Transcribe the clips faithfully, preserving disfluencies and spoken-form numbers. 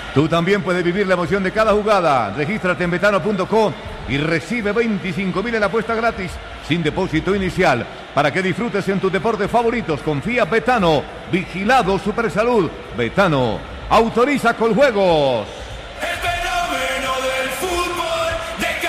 Tú también puedes vivir la emoción de cada jugada. Regístrate en betano punto com y recibe veinticinco mil en apuesta gratis sin depósito inicial para que disfrutes en tus deportes favoritos. Confía Betano, vigilado Supersalud. Betano, autoriza con juegos. El fenómeno del fútbol de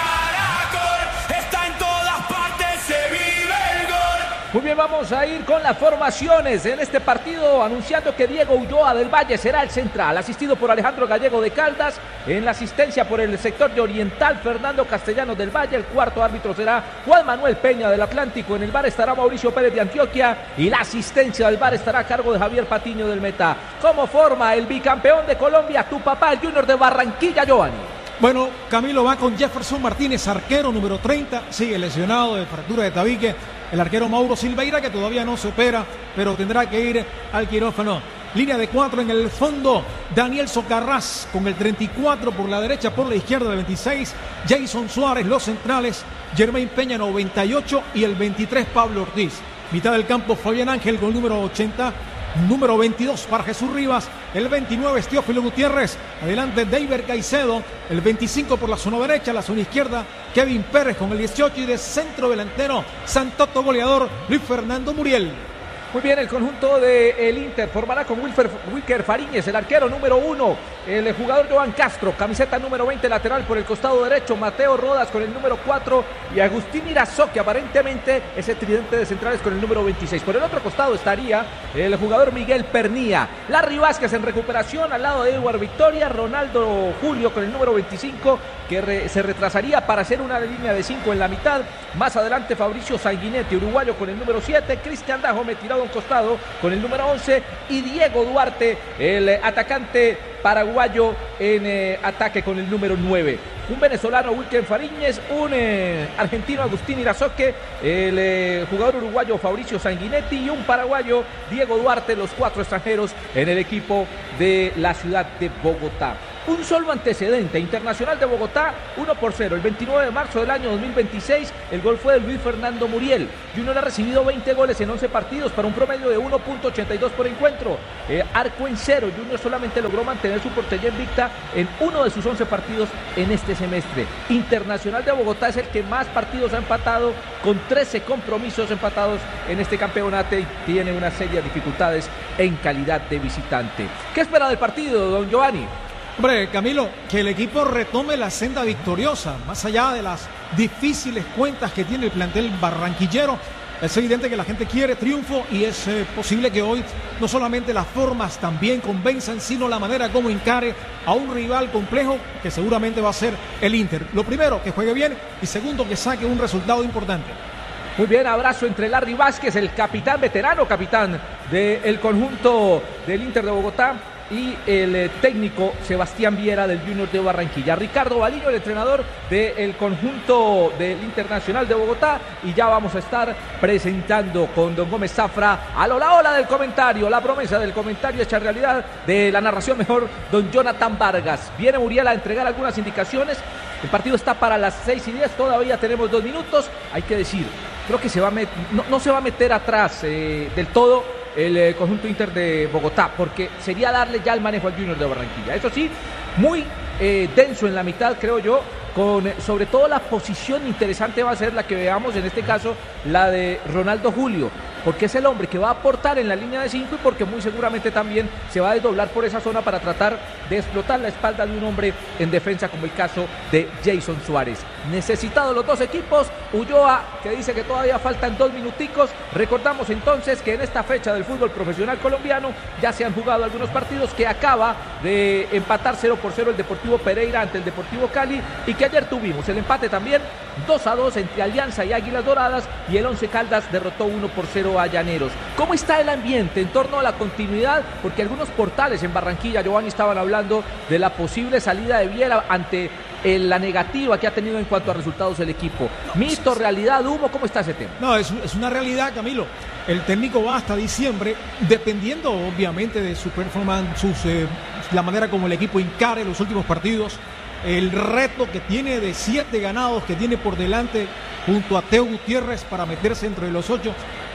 Caracol está en todas partes, se vive el gol. Muy bien, vamos a ir con las formaciones en este partido, anunciando que Diego Ulloa del Valle será el central, asistido por Alejandro Gallego de Caldas. En la asistencia por el sector de Oriental, Fernando Castellanos del Valle. El cuarto árbitro será Juan Manuel Peña del Atlántico. En el bar estará Mauricio Pérez de Antioquia y la asistencia del bar estará a cargo de Javier Patiño del Meta. ¿Cómo forma el bicampeón de Colombia, tu papá, el Junior de Barranquilla, Giovanni? Bueno, Camilo va con Jefferson Martínez, arquero número treinta, sigue lesionado de fractura de tabique. El arquero Mauro Silveira, que todavía no se opera, pero tendrá que ir al quirófano. Línea de cuatro en el fondo, Daniel Socarrás con el treinta y cuatro por la derecha, por la izquierda el veintiséis, Jason Suárez, los centrales, Germain Peña noventa y ocho y el veintitrés Pablo Ortiz. Mitad del campo Fabián Ángel con el número ochenta, número veintidós para Jesús Rivas, el veintinueve Teófilo Gutiérrez, adelante David Caicedo, el veinticinco por la zona derecha, la zona izquierda Kevin Pérez con el dieciocho y de centro delantero Santoto goleador Luis Fernando Muriel. Muy bien, el conjunto del Inter formará con Wilfer, Wilker Fariñez, el arquero número uno, el jugador Joan Castro, camiseta número veinte lateral por el costado derecho, Mateo Rodas con el número cuatro y Agustín Irazó, que aparentemente ese tridente de centrales con el número veintiséis. Por el otro costado estaría el jugador Miguel Pernía, Larry Vázquez en recuperación al lado de Edward Victoria, Ronaldo Julio con el número veinticinco, que re, se retrasaría para hacer una línea de cinco en la mitad. Más adelante Fabricio Sanguinetti, uruguayo, con el número siete, Cristian Dajome tirado a un costado con el número once y Diego Duarte, el atacante paraguayo, en eh, ataque con el número nueve. Un venezolano, Wilker Fariñez, un eh, argentino, Agustín Irazoque, el eh, jugador uruguayo Fabricio Sanguinetti y un paraguayo, Diego Duarte, los cuatro extranjeros en el equipo de la ciudad de Bogotá. Un solo antecedente, Internacional de Bogotá, uno por cero. El veintinueve de marzo del año dos mil veintiséis, el gol fue de Luis Fernando Muriel. Junior ha recibido veinte goles en once partidos para un promedio de uno punto ochenta y dos por encuentro. Eh, arco en cero, Junior solamente logró mantener su portería invicta en uno de sus once partidos en este semestre. Internacional de Bogotá es el que más partidos ha empatado, con trece compromisos empatados en este campeonato, y tiene una serie de dificultades en calidad de visitante. ¿Qué espera del partido, don Giovanni? Hombre, Camilo, que el equipo retome la senda victoriosa, más allá de las difíciles cuentas que tiene el plantel barranquillero. Es evidente que la gente quiere triunfo y es eh, posible que hoy no solamente las formas también convenzan, sino la manera como encare a un rival complejo que seguramente va a ser el Inter. Lo primero, que juegue bien, y segundo, que saque un resultado importante. Muy bien, abrazo entre Larry Vázquez, el capitán, veterano capitán del conjunto del Inter de Bogotá, y el eh, técnico Sebastián Viera del Junior de Barranquilla. Ricardo Baliño, el entrenador del conjunto del Internacional de Bogotá, y ya vamos a estar presentando con don Gómez Zafra a la ola ola del comentario, la promesa del comentario hecha realidad, de la narración mejor, don Jonathan Vargas. Viene Muriel a entregar algunas indicaciones. El partido está para las seis y diez, todavía tenemos dos minutos. Hay que decir, creo que se va a met- no, no se va a meter atrás eh, del todo el eh, conjunto Inter de Bogotá, porque sería darle ya el manejo al Junior de Barranquilla. Eso sí, muy eh, denso en la mitad, creo yo, con eh, sobre todo la posición interesante va a ser la que veamos, en este caso la de Ronaldo Julio, porque es el hombre que va a aportar en la línea de cinco y porque muy seguramente también se va a desdoblar por esa zona para tratar de explotar la espalda de un hombre en defensa, como el caso de Jason Suárez. Necesitados los dos equipos, Ulloa, que dice que todavía faltan dos minuticos. Recordamos entonces que en esta fecha del fútbol profesional colombiano ya se han jugado algunos partidos, que acaba de empatar cero por cero el Deportivo Pereira ante el Deportivo Cali, y que ayer tuvimos el empate también dos a dos entre Alianza y Águilas Doradas, y el Once Caldas derrotó uno por cero a Llaneros. ¿Cómo está el ambiente en torno a la continuidad? Porque algunos portales en Barranquilla, Giovanni, estaban hablando de la posible salida de Viera ante el, la negativa que ha tenido en cuanto a resultados el equipo. ¿Mito, realidad, humo? ¿Cómo está ese tema? No, es, es una realidad, Camilo. El técnico va hasta diciembre, dependiendo obviamente de su performance, sus, eh, la manera como el equipo encare los últimos partidos, el reto que tiene de siete ganados que tiene por delante junto a Teo Gutiérrez para meterse entre los ocho.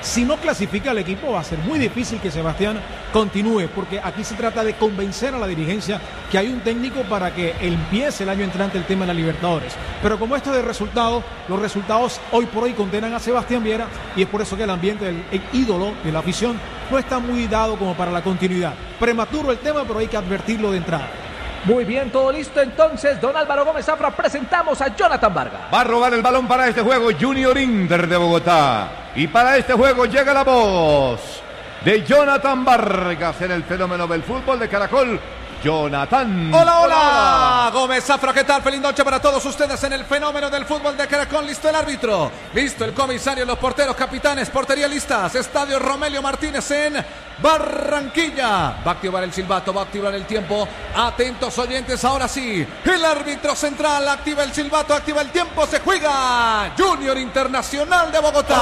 Si no clasifica el equipo, va a ser muy difícil que Sebastián continúe, porque aquí se trata de convencer a la dirigencia que hay un técnico para que empiece el año entrante el tema de la Libertadores. Pero como esto de resultados, los resultados hoy por hoy condenan a Sebastián Viera, y es por eso que el ambiente del el ídolo de la afición no está muy dado como para la continuidad. Prematuro el tema, pero hay que advertirlo de entrada. Muy bien, todo listo entonces, don Álvaro Gómez Zafra, presentamos a Jonathan Vargas. Va a robar el balón para este juego Junior Inter de Bogotá. Y para este juego llega la voz de Jonathan Vargas en el fenómeno del fútbol de Caracol. Jonathan. Hola, hola, hola. Gómez Zafra, ¿qué tal? Feliz noche para todos ustedes en el fenómeno del fútbol de Caracol. Listo el árbitro, listo el comisario, los porteros, capitanes, portería listas. Estadio Romelio Martínez en Barranquilla. Va a activar el silbato, va a activar el tiempo. Atentos oyentes, ahora sí. El árbitro central activa el silbato, activa el tiempo. Se juega Junior Internacional de Bogotá.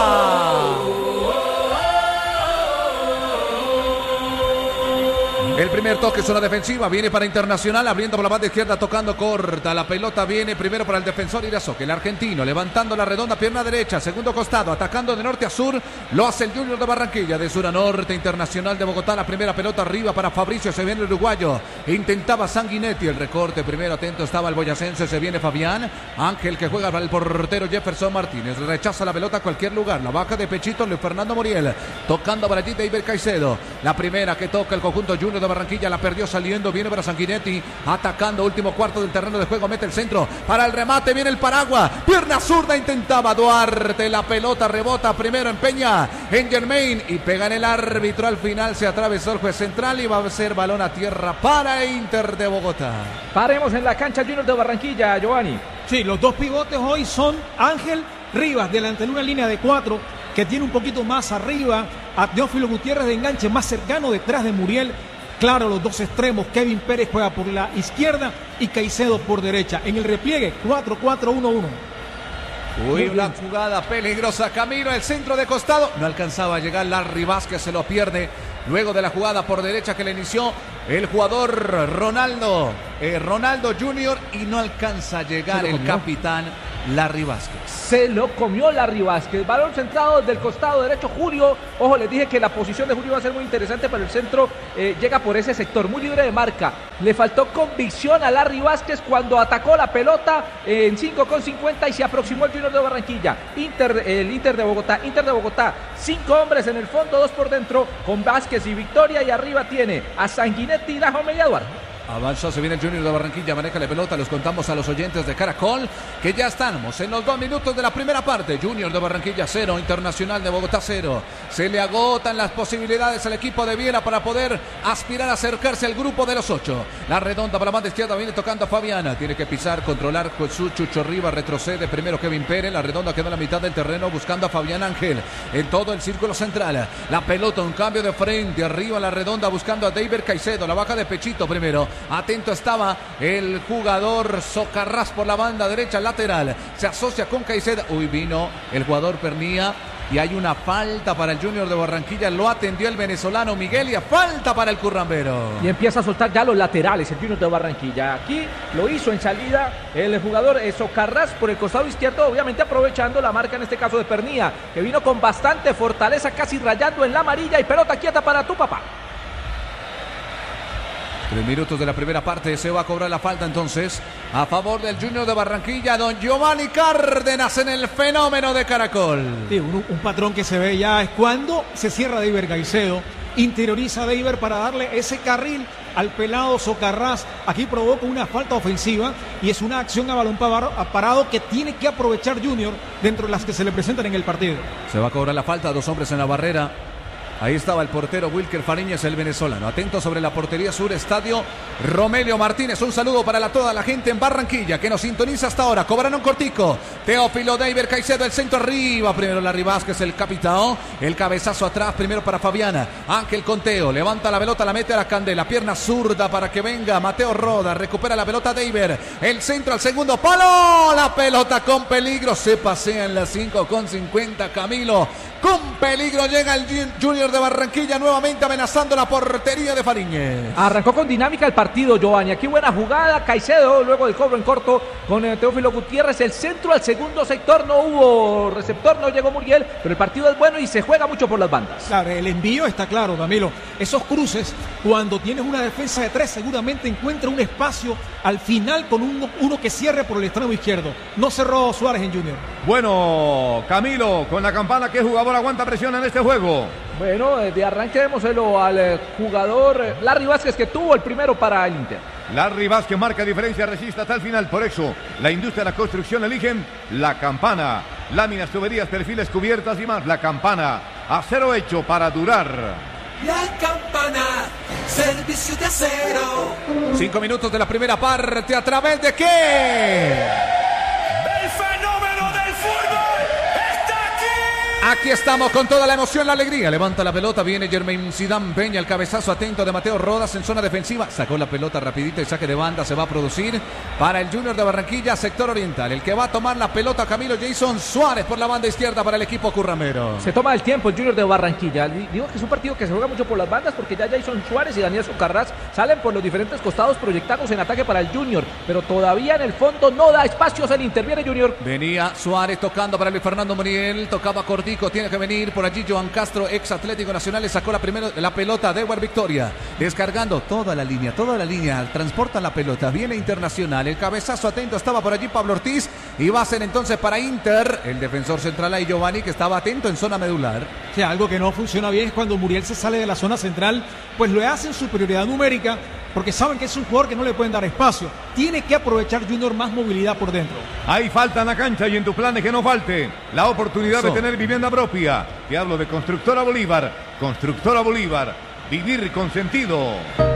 El primer toque es una defensiva, viene para Internacional, abriendo por la banda izquierda, tocando corta, la pelota viene primero para el defensor Irazoque, el argentino, levantando la redonda, pierna derecha, segundo costado, atacando de norte a sur, lo hace el Junior de Barranquilla, de sur a norte, Internacional de Bogotá, la primera pelota arriba para Fabricio, se viene el uruguayo, intentaba Sanguinetti, el recorte primero, atento estaba el boyacense, se viene Fabián, Ángel que juega para el portero Jefferson Martínez, rechaza la pelota a cualquier lugar, la baja de pechito, Luis Fernando Muriel, tocando para allí David Caicedo, la primera que toca el conjunto Junior de Barranquilla, la perdió saliendo, viene para Sanguinetti, atacando, último cuarto del terreno de juego, mete el centro, para el remate, viene el Paragua, pierna zurda, intentaba Duarte, la pelota rebota primero en Peña, en Germain, y pega en el árbitro, al final se atravesó el juez central y va a ser balón a tierra para Inter de Bogotá. Paremos en la cancha Junior de Barranquilla, Giovanni. Sí, los dos pivotes hoy son Ángel Rivas, delante de una línea de cuatro, que tiene un poquito más arriba a Teófilo Gutiérrez de enganche, más cercano detrás de Muriel. Claro, los dos extremos, Kevin Pérez juega por la izquierda y Caicedo por derecha. En el repliegue, cuatro cuatro uno uno. Uy, una jugada peligrosa, Camilo, el centro de costado, no alcanzaba a llegar Larry Vázquez, se lo pierde. Luego de la jugada por derecha que le inició el jugador Ronaldo, eh, Ronaldo Junior, y no alcanza a llegar el capitán Larry Vázquez. Se lo comió Larry Vázquez. Balón centrado desde el costado derecho, Julio. Ojo, les dije que la posición de Julio va a ser muy interesante, pero el centro eh, llega por ese sector, muy libre de marca. Le faltó convicción a Larry Vázquez cuando atacó la pelota eh, en cinco con cincuenta y se aproximó el Junior de Barranquilla. Inter, el Inter de Bogotá, Inter de Bogotá, cinco hombres en el fondo, dos por dentro, con Vázquez y Victoria, y arriba tiene a Sanguinetti y Dajome Eduardo. Avanza, se viene el Junior de Barranquilla, maneja la pelota, los contamos a los oyentes de Caracol, que ya estamos en los dos minutos de la primera parte. Junior de Barranquilla cero, Internacional de Bogotá cero. Se le agotan las posibilidades al equipo de Viera para poder aspirar a acercarse al grupo de los ocho. La redonda para la banda izquierda, viene tocando a Fabiana, tiene que pisar, controlar con su Chucho Rivas, retrocede primero Kevin Pérez, la redonda queda en la mitad del terreno buscando a Fabián Ángel en todo el círculo central. La pelota, un cambio de frente, arriba la redonda buscando a David Caicedo, la baja de pechito primero. Atento estaba el jugador Socarrás por la banda derecha lateral. Se asocia con Caicedo. Uy, vino el jugador Pernía. Y hay una falta para el Junior de Barranquilla. Lo atendió el venezolano Miguel y a falta para el currambero. Y empieza a soltar ya los laterales el Junior de Barranquilla. Aquí lo hizo en salida el jugador Socarrás por el costado izquierdo, obviamente aprovechando la marca en este caso de Pernía, que vino con bastante fortaleza, casi rayando en la amarilla, y pelota quieta para tu papá. Tres minutos de la primera parte, se va a cobrar la falta entonces a favor del Junior de Barranquilla, don Giovanni Cárdenas en el fenómeno de Caracol. Sí, un, un patrón que se ve ya es cuando se cierra David Caicedo, interioriza a David para darle ese carril al pelado Socarrás. Aquí provoca una falta ofensiva y es una acción a balón parado que tiene que aprovechar Junior dentro de las que se le presentan en el partido. Se va a cobrar la falta, dos hombres en la barrera. Ahí estaba el portero Wilker Fariñas, el venezolano. Atento sobre la portería sur, estadio Romelio Martínez. Un saludo para la, toda la gente en Barranquilla que nos sintoniza hasta ahora. Cobraron cortico. Teófilo David Caicedo, el centro arriba. Primero Larry Vázquez, el capitán. El cabezazo atrás, primero para Fabiana. Ángel Conteo, levanta la pelota, la mete a la candela. Pierna zurda para que venga Mateo Roda. Recupera la pelota David. El centro al segundo palo. La pelota con peligro. Se pasea en las cinco con cincuenta. Camilo. Con peligro llega el Junior Junior de Barranquilla nuevamente amenazando la portería de Fariñez. Arrancó con dinámica el partido, Giovanni. Aquí buena jugada, Caicedo, luego del cobro en corto con eh, Teófilo Gutiérrez. El centro al segundo sector, no hubo receptor, no llegó Muriel, pero el partido es bueno y se juega mucho por las bandas. Claro, el envío está claro, Camilo. Esos cruces, cuando tienes una defensa de tres, seguramente encuentra un espacio al final con uno, uno que cierre por el extremo izquierdo. No cerró Suárez en Junior. Bueno, Camilo, con la campana, ¿qué jugador aguanta presión en este juego? Bueno, de arranque démoselo al eh, jugador eh, Larry Vázquez, que tuvo el primero para el Inter. Larry Vázquez marca diferencia, resiste hasta el final. Por eso, la industria de la construcción eligen la campana. Láminas, tuberías, perfiles, cubiertas y más. La campana, acero hecho para durar. La campana, servicio de acero. Cinco minutos de la primera parte. ¿A través de qué? El fenómeno del fútbol está aquí. Aquí estamos con toda la emoción, la alegría. Levanta la pelota, viene Jermaine Zidane Peña, el cabezazo atento de Mateo Rodas en zona defensiva. Sacó la pelota rapidita y saque de banda se va a producir para el Junior de Barranquilla, sector oriental. El que va a tomar la pelota, Camilo, Jason Suárez por la banda izquierda para el equipo curramero. Se toma el tiempo el Junior de Barranquilla. Digo que es un partido que se juega mucho por las bandas porque ya Jason Suárez y Daniel Socarrás salen por los diferentes costados proyectados en ataque para el Junior, pero todavía en el fondo no da espacios el Inter. Viene Junior. Venía Suárez tocando para Luis Fernando Muriel, tocaba cortico, tiene que venir por allí Joan Castro, ex Atlético Nacional, le sacó la, primero, la pelota de Edward Victoria, descargando toda la línea, toda la línea, transporta la pelota, viene Internacional, el cabezazo atento, estaba por allí Pablo Ortiz, y va a ser entonces para Inter, el defensor central ahí Giovanni, que estaba atento en zona medular. O sea, algo que no funciona bien es cuando Muriel se sale de la zona central, pues lo hacen superioridad numérica, porque saben que es un jugador que no le pueden dar espacio. Tiene que aprovechar Junior más movilidad por dentro. Hay falta en la cancha y en tus planes que no falte la oportunidad Eso. de tener vivienda propia. Te hablo de Constructora Bolívar. Constructora Bolívar. Vivir con sentido.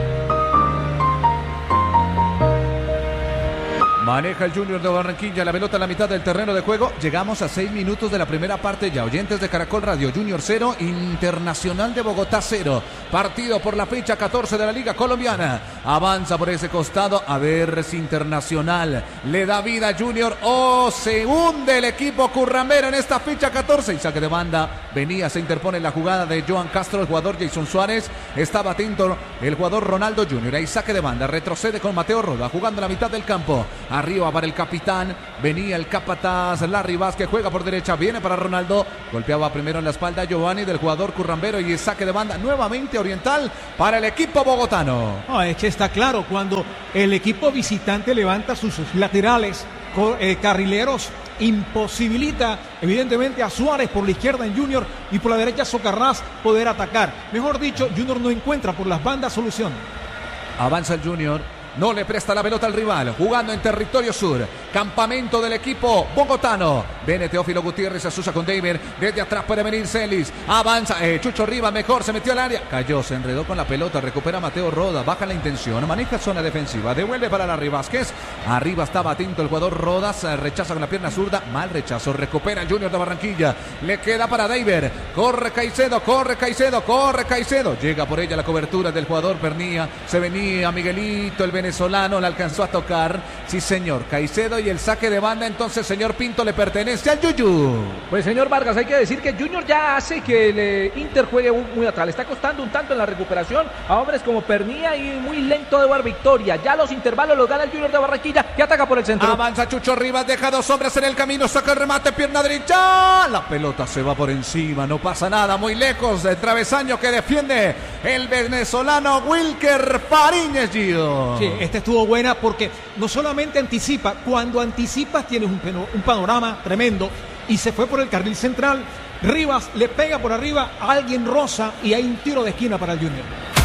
Maneja el Junior de Barranquilla, la pelota en la mitad del terreno de juego. Llegamos a seis minutos de la primera parte ya. Oyentes de Caracol Radio, Junior cero, Internacional de Bogotá cero. Partido por la fecha catorce de la Liga Colombiana. Avanza por ese costado. A ver si Internacional le da vida a Junior o se hunde el equipo currambero en esta fecha catorce. Y saque de banda. Venía, se interpone en la jugada de Joan Castro, el jugador Jason Suárez. Estaba atento el jugador Ronaldo Junior. Ahí saque de banda. Retrocede con Mateo Roda, jugando en la mitad del campo. Arriba para el capitán, venía el capataz Larry Vázquez, juega por derecha, viene para Ronaldo, golpeaba primero en la espalda Giovanni del jugador currambero y saque de banda nuevamente oriental para el equipo bogotano. No, es que está claro, cuando el equipo visitante levanta sus laterales, eh, carrileros, imposibilita evidentemente a Suárez por la izquierda en Junior y por la derecha Socarrás poder atacar. Mejor dicho, Junior no encuentra por las bandas solución. Avanza el Junior. No le presta la pelota al rival, jugando en territorio sur, campamento del equipo bogotano. Viene Teófilo Gutiérrez, se asusa con David, desde atrás puede venir Celis, avanza, eh, Chucho Rivas mejor, se metió al área, cayó, se enredó con la pelota, recupera Mateo Roda, baja la intención, maneja zona defensiva, devuelve para Larry Vázquez, arriba estaba atento el jugador Rodas, rechaza con la pierna zurda, mal rechazo, recupera el Junior de Barranquilla, le queda para David, corre Caicedo, corre Caicedo, corre Caicedo, llega por ella la cobertura del jugador Pernía, se venía Miguelito, el venezolano, le alcanzó a tocar, sí señor, Caicedo y el saque de banda, entonces señor Pinto le pertenece al Yuyu. Pues señor Vargas, hay que decir que Junior ya hace que el eh, Inter juegue muy, muy atrás, le está costando un tanto en la recuperación a hombres como Pernía y muy lento de Bar Victoria, ya los intervalos los gana el Junior de Barranquilla, que ataca por el centro. Avanza Chucho Rivas, deja dos hombres en el camino, saca el remate, pierna derecha, la pelota se va por encima, no pasa nada, muy lejos del travesaño que defiende el venezolano Wilker Fariñez, Gio. Sí, esta estuvo buena porque no solamente anticipa, cuando anticipas tienes un, un panorama tremendo y se fue por el carril central, Rivas le pega por arriba a alguien rosa y hay un tiro de esquina para el Junior.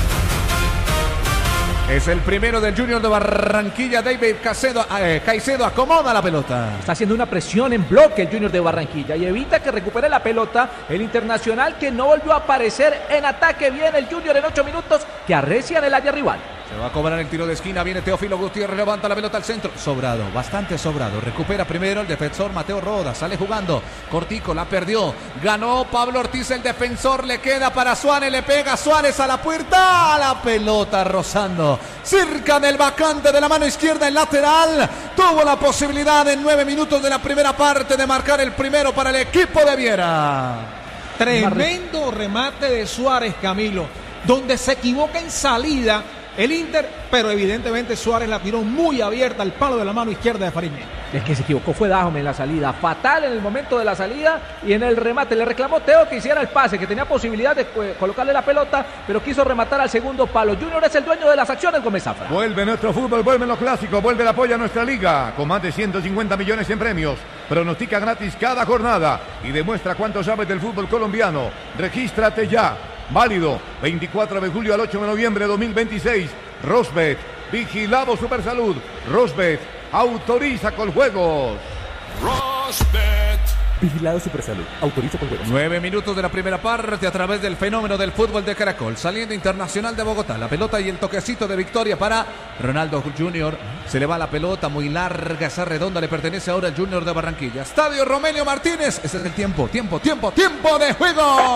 Es el primero del Junior de Barranquilla, David Caicedo, eh, Caicedo acomoda la pelota. Está haciendo una presión en bloque el Junior de Barranquilla y evita que recupere la pelota el Internacional, que no volvió a aparecer en ataque. Viene el Junior en ocho minutos, que arrecia en el área rival. Se va a cobrar el tiro de esquina, viene Teófilo Gutiérrez, levanta la pelota al centro, sobrado, bastante sobrado, recupera primero el defensor Mateo Roda, sale jugando, cortico, la perdió, ganó Pablo Ortiz, el defensor, le queda para Suárez, le pega Suárez a la puerta, a la pelota rozando, cerca del vacante de la mano izquierda, el lateral, tuvo la posibilidad en nueve minutos de la primera parte de marcar el primero para el equipo de Viera. Tremendo remate de Suárez, Camilo, donde se equivoca en salida el Inter, pero evidentemente Suárez la tiró muy abierta al palo de la mano izquierda de Fariñez. El que se equivocó fue Dájome en la salida, fatal en el momento de la salida y en el remate. Le reclamó Teo que hiciera el pase, que tenía posibilidad de eh, colocarle la pelota, pero quiso rematar al segundo palo. Junior es el dueño de las acciones, Gómez Zafra. Vuelve nuestro fútbol, vuelven los clásicos, vuelve el apoyo a nuestra liga, con más de ciento cincuenta millones en premios. Pronostica gratis cada jornada y demuestra cuánto sabes del fútbol colombiano. Regístrate ya. Válido veinticuatro de julio al ocho de noviembre de dos mil veintiséis. Rosbet, vigilado Supersalud. Rosbet, autoriza con juegos. Rosbet. Vigilado Supersalud, autoriza con juegos. Nueve minutos de la primera parte a través del fenómeno del fútbol de Caracol. Saliendo Internacional de Bogotá. La pelota y el toquecito de victoria para Ronaldo Junior. Se le va la pelota muy larga, esa redonda le pertenece ahora al Junior de Barranquilla. Estadio Romelio Martínez. Ese es el tiempo, tiempo, tiempo, tiempo de juego.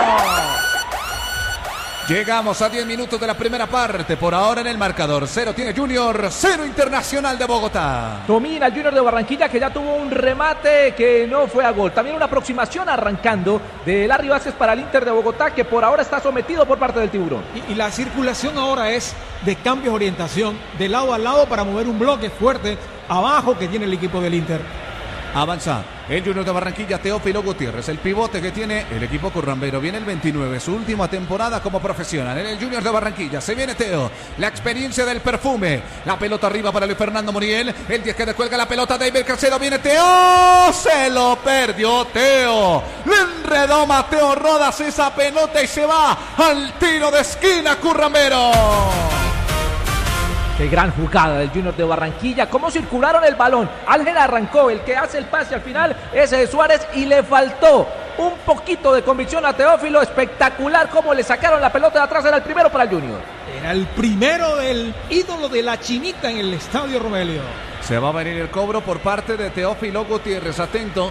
Llegamos a diez minutos de la primera parte. Por ahora en el marcador. Cero tiene Junior, cero Internacional de Bogotá. Domina el Junior de Barranquilla, que ya tuvo un remate que no fue a gol. También una aproximación arrancando de Larry Vázquez para el Inter de Bogotá, que por ahora está sometido por parte del Tiburón. Y, y la circulación ahora es de cambios de orientación, de lado a lado para mover un bloque fuerte abajo que tiene el equipo del Inter. Avanza el Junior de Barranquilla, Teófilo Gutiérrez, el pivote que tiene el equipo currambero. Viene el veintinueve, su última temporada como profesional en el Junior de Barranquilla. Se viene Teo, la experiencia del perfume. La pelota arriba para Luis Fernando Muriel. El diez que descuelga la pelota, David Caicedo. Viene Teo, se lo perdió Teo. Le enredó Mateo Rodas esa pelota y se va al tiro de esquina currambero. Qué gran jugada del Junior de Barranquilla. Cómo circularon el balón. Ángel arrancó. El que hace el pase al final es de Suárez y le faltó un poquito de convicción a Teófilo. Espectacular cómo le sacaron la pelota de atrás. Era el primero para el Junior. Era el primero del ídolo de la chinita en el Estadio Romelio. Se va a venir el cobro por parte de Teófilo Gutiérrez. Atento.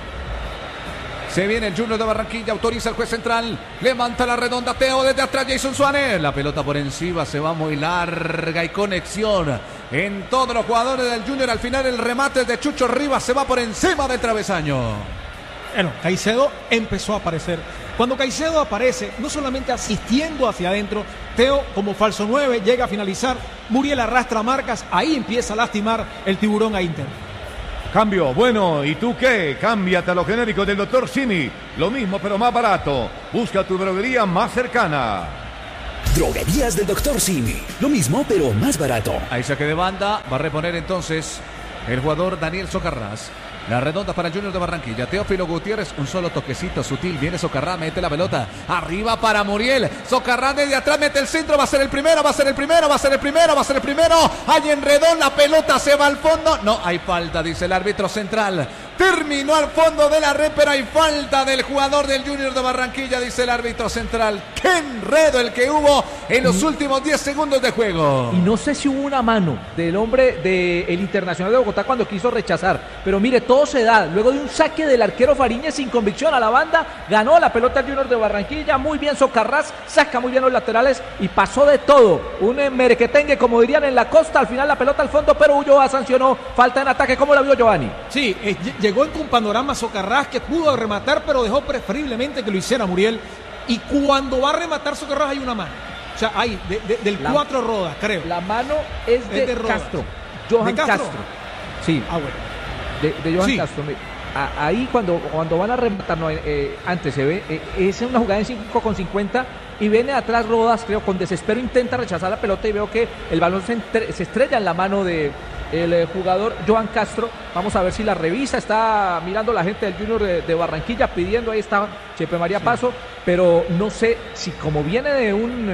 Se viene el Junior de Barranquilla, autoriza el juez central, levanta la redonda, Teo desde atrás, Jason Suárez. La pelota por encima, se va muy larga y conexión en todos los jugadores del Junior. Al final el remate de Chucho Rivas se va por encima del travesaño. Bueno, Caicedo empezó a aparecer. Cuando Caicedo aparece, no solamente asistiendo hacia adentro, Teo como falso nueve llega a finalizar, Muriel arrastra marcas, ahí empieza a lastimar el Tiburón a Inter. Cambio, bueno, ¿y tú qué? Cámbiate a los genéricos del doctor Simi. Lo mismo pero más barato. Busca tu droguería más cercana. Droguerías del doctor Simi. Lo mismo pero más barato. Ahí saque de banda, va a reponer entonces el jugador Daniel Socarrás. La redonda para el Junior de Barranquilla. Teófilo Gutiérrez, un solo toquecito sutil. Viene Socarrás, mete la pelota. Arriba para Muriel. Socarrás desde atrás, mete el centro. Va a ser el primero, va a ser el primero, va a ser el primero, va a ser el primero. Hay enredón, la pelota se va al fondo. No, hay falta, dice el árbitro central. Terminó al fondo de la red, pero hay falta del jugador del Junior de Barranquilla, dice el árbitro central. ¡Qué enredo el que hubo en los últimos diez segundos de juego! Y no sé si hubo una mano del hombre del Internacional de Bogotá cuando quiso rechazar, pero mire, todo se da. Luego de un saque del arquero Fariñez sin convicción a la banda, ganó la pelota el Junior de Barranquilla, muy bien Socarrás, saca muy bien los laterales y pasó de todo. Un merequetengue, como dirían en la costa, al final la pelota al fondo, pero Ulloa sancionó falta en ataque. ¿Cómo la vio Giovanni? Sí, eh, llegó en un panorama Socarrás que pudo rematar, pero dejó preferiblemente que lo hiciera Muriel. Y cuando va a rematar Socarrás hay una mano. O sea, hay de, de, del la, cuatro Rodas, creo. La mano es de, es de Castro. Johan ¿De Castro? Castro. Sí. Ah, bueno. De, de Johan sí. Castro. A, ahí cuando, cuando van a rematar, no, eh, antes se ve, eh, es una jugada en cinco con cincuenta y viene atrás Rodas, creo, con desespero intenta rechazar la pelota y veo que el balón se, entre, se estrella en la mano de el eh, jugador Johan Castro. Vamos a ver si la revisa, está mirando la gente del Junior de, de Barranquilla, pidiendo, ahí está Chepe María sí. Paso, pero no sé si como viene de un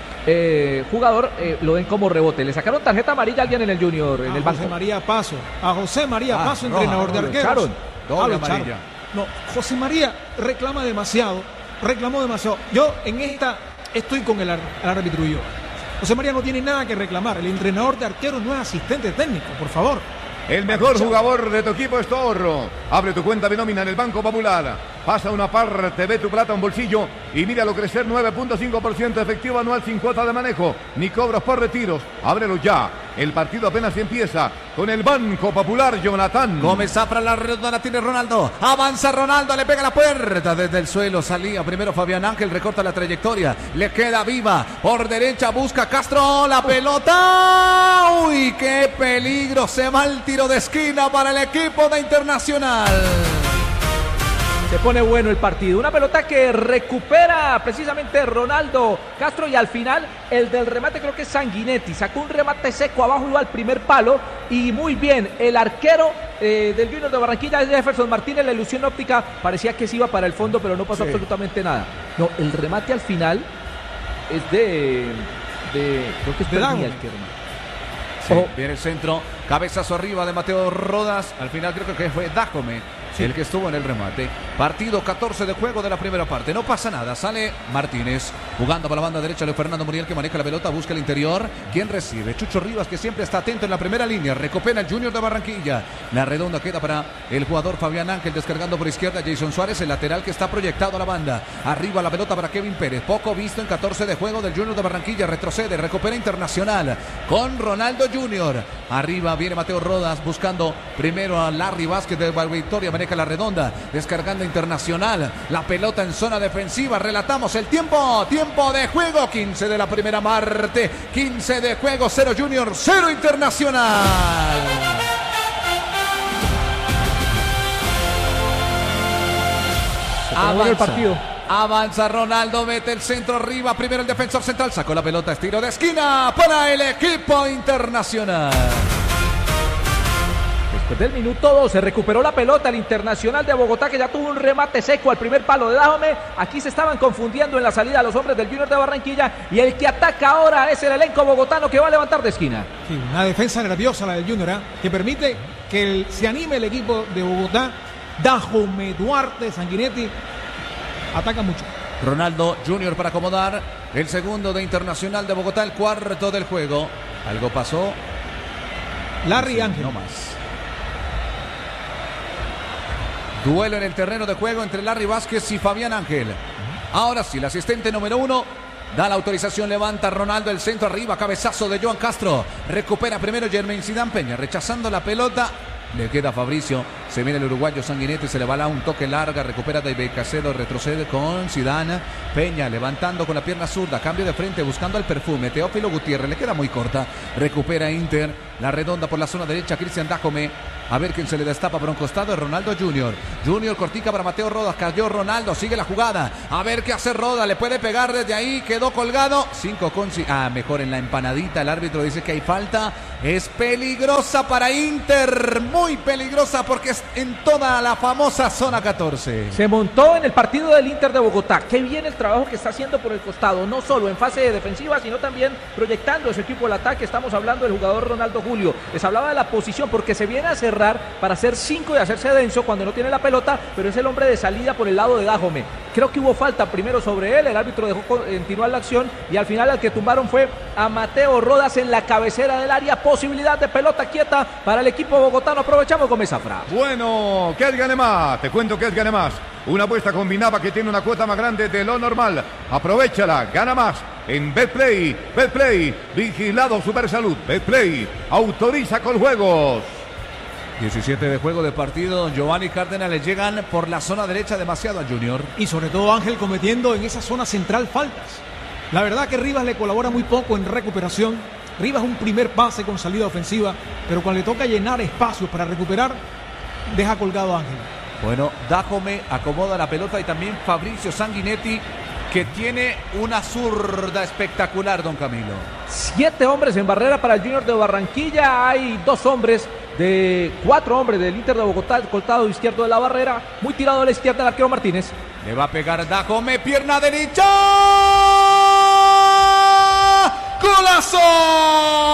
eh, jugador, eh, lo den como rebote. Le sacaron tarjeta amarilla a alguien en el Junior, en a el banco. José María Paso, a José María ah, Paso, roja, entrenador de arqueros. Echaron. Doble ah, amarilla. No, José María reclama demasiado, reclamó demasiado. Yo en esta estoy con el, ar el árbitro y yo. José María no tiene nada que reclamar. El entrenador de arqueros no es asistente técnico, por favor. El mejor jugador de tu equipo es tu ahorro. Abre tu cuenta de nómina en el Banco Popular. Pasa una parte, ve tu plata a un bolsillo y míralo crecer nueve punto cinco por ciento efectivo anual sin cuota de manejo ni cobros por retiros. Ábrelo ya. El partido apenas empieza con el Banco Popular, Jonathan. Gómez Zafra, la redonda la tiene Ronaldo. Avanza Ronaldo, le pega la puerta desde el suelo. Salía primero Fabián Ángel, recorta la trayectoria. Le queda viva. Por derecha busca Castro la pelota. Uy, qué peligro. Se va el tiro de esquina para el equipo de Internacional. Se pone bueno el partido. Una pelota que recupera precisamente Ronaldo Castro y al final el del remate creo que es Sanguinetti. Sacó un remate seco abajo, iba al primer palo y muy bien. El arquero eh, del Junior de Barranquilla, Jefferson Martínez, la ilusión óptica parecía que se iba para el fondo, pero no pasó sí. absolutamente nada. No, el remate al final es de... de creo que es de Daniel. Sí, oh. Viene el centro, cabezazo arriba de Mateo Rodas. Al final creo que fue Dájome sí. el que estuvo en el remate. Partido catorce de juego de la primera parte. No pasa nada, sale Martínez jugando para la banda derecha. Leo Fernando Muriel que maneja la pelota, busca el interior. ¿Quién recibe? Chucho Rivas, que siempre está atento en la primera línea. Recupera el Junior de Barranquilla. La redonda queda para el jugador Fabián Ángel, descargando por izquierda Jason Suárez, el lateral que está proyectado a la banda. Arriba la pelota para Kevin Pérez. Poco visto en catorce de juego del Junior de Barranquilla. Retrocede, recupera Internacional con Ronaldo Junior. Arriba viene Mateo Rodas buscando primero a Larry Vázquez de Victoria. Maneja la redonda, descargando Internacional. La pelota en zona defensiva. Relatamos el tiempo. Tiempo de juego. quince de la primera parte. quince de juego. cero Junior, cero Internacional. Avanza el partido. Avanza Ronaldo, mete el centro arriba. Primero el defensor central. Sacó la pelota. Estilo de esquina para el equipo Internacional. Después del minuto dos se recuperó la pelota el Internacional de Bogotá, que ya tuvo un remate seco al primer palo de Dájome. Aquí se estaban confundiendo en la salida los hombres del Junior de Barranquilla y el que ataca ahora es el elenco bogotano que va a levantar de esquina. Sí, una defensa nerviosa la del Junior, ¿eh? que permite que el, se anime el equipo de Bogotá. Dájome, Duarte, Sanguinetti ataca mucho. Ronaldo Junior para acomodar el segundo de Internacional de Bogotá, el cuarto del juego. Algo pasó. Larry Ángel. No más. Duelo en el terreno de juego entre Larry Vázquez y Fabián Ángel. Ahora sí, el asistente número uno da la autorización, levanta Ronaldo el centro arriba, cabezazo de Joan Castro. Recupera primero Germain Zidane Peña, rechazando la pelota. Le queda Fabricio, se viene el uruguayo Sanguinetti, se le va a un toque larga, recupera David Casedo, retrocede con Zidane Peña, levantando con la pierna zurda, cambio de frente, buscando el perfume, Teófilo Gutiérrez, le queda muy corta, recupera Inter, la redonda por la zona derecha, Cristian Dájome, a ver quién se le destapa por un costado, es Ronaldo Junior, Junior cortica para Mateo Rodas, cayó Ronaldo, sigue la jugada, a ver qué hace Rodas, le puede pegar desde ahí, quedó colgado, cinco con, ah, mejor en la empanadita, el árbitro dice que hay falta, es peligrosa para Inter, muy peligrosa porque es en toda la famosa zona catorce. Se montó en el partido del Inter de Bogotá. Qué bien el trabajo que está haciendo por el costado, no solo en fase defensiva, sino también proyectando ese equipo al ataque. Estamos hablando del jugador Ronaldo Julio. Les hablaba de la posición porque se viene a cerrar para hacer cinco y hacerse denso cuando no tiene la pelota, pero es el hombre de salida por el lado de Dájome. Creo que hubo falta primero sobre él, el árbitro dejó continuar la acción y al final al que tumbaron fue a Mateo Rodas en la cabecera del área. Posibilidad de pelota quieta para el equipo bogotano. Aprovechamos Gómez Zafra. Bueno, ¿qué es Gane Más? Te cuento que es Gane Más. Una apuesta combinada que tiene una cuota más grande de lo normal. Aprovechala, gana más en Betplay. Betplay, vigilado Supersalud. Betplay, autoriza con juegos. diecisiete de juego de partido. Giovanni Cárdenas le llegan por la zona derecha demasiado a Junior. Y sobre todo Ángel cometiendo en esa zona central faltas. La verdad que Rivas le colabora muy poco en recuperación. Rivas un primer pase con salida ofensiva, pero cuando le toca llenar espacios para recuperar, deja colgado a Ángel. Bueno, Dájome acomoda la pelota y también Fabricio Sanguinetti, que tiene una zurda espectacular, don Camilo. Siete hombres en barrera para el Junior de Barranquilla. Hay dos hombres de cuatro hombres del Inter de Bogotá, el costado izquierdo de la barrera, muy tirado a la izquierda el arquero Martínez. Le va a pegar Dájome, pierna derecha. ¡Golazo!